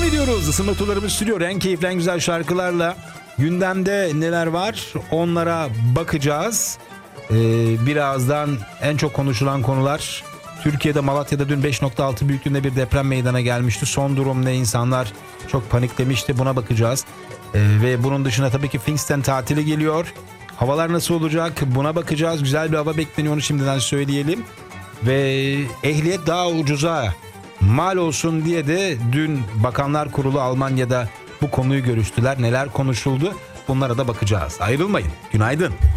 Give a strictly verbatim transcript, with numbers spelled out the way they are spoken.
ediyoruz. Isınma turlarımız sürüyor. En keyifli, en güzel şarkılarla. Gündemde neler var onlara bakacağız. Ee, birazdan en çok konuşulan konular. Türkiye'de, Malatya'da dün beş nokta altı büyüklüğünde bir deprem meydana gelmişti. Son durum ne? İnsanlar çok paniklemişti. Buna bakacağız. Ee, ve bunun dışında tabii ki Pfingsten tatili geliyor. Havalar nasıl olacak? Buna bakacağız. Güzel bir hava bekleniyor, onu şimdiden söyleyelim. Ve ehliyet daha ucuza mal olsun diye de dün Bakanlar Kurulu Almanya'da bu konuyu görüştüler. Neler konuşuldu? Bunlara da bakacağız. Ayrılmayın. Günaydın.